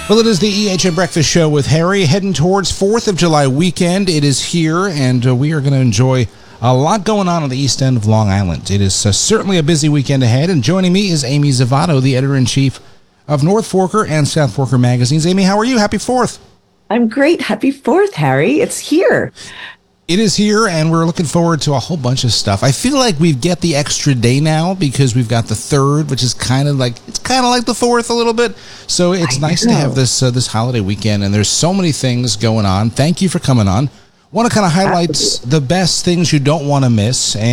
Well, it is the EHM Breakfast Show with Harry, heading towards 4th of July weekend. It is here, and we are going to enjoy a lot going on the east end of Long Island. It is certainly a busy weekend ahead, and joining me is Amy Zavato, the editor-in-chief of North Forker and South Forker magazines. Amy, how are you? Happy 4th. I'm great. Happy 4th, Harry. It's here. It is here, and we're looking forward to a whole bunch of stuff. I feel like we get the extra day now because we've got the 3rd, which is kind of like the 4th a little bit. So it's nice to have this holiday weekend, and there's so many things going on. Thank you for coming on. Want to kind of highlight the best things you don't want to miss.